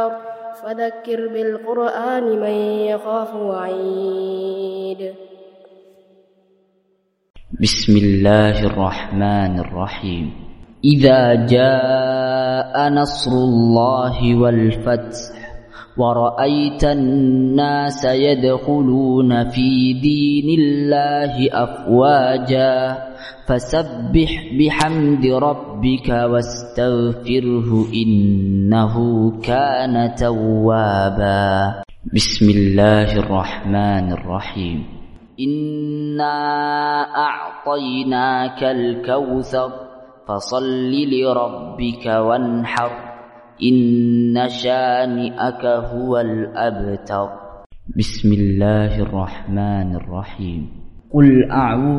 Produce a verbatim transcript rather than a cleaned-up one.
فذكر بالقرآن من يخاف وعيد. بسم الله الرحمن الرحيم. إذا جاء نصر الله والفتح ورأيت الناس يدخلون في دين الله أفواجا فسبح بحمد ربك واستغفره إنه كان توابا. بسم الله الرحمن الرحيم. إنا أعطيناك الكوثر فصل لربك وانحر إن شانئك هو الأبتر. بسم الله الرحمن الرحيم. قل أعوذ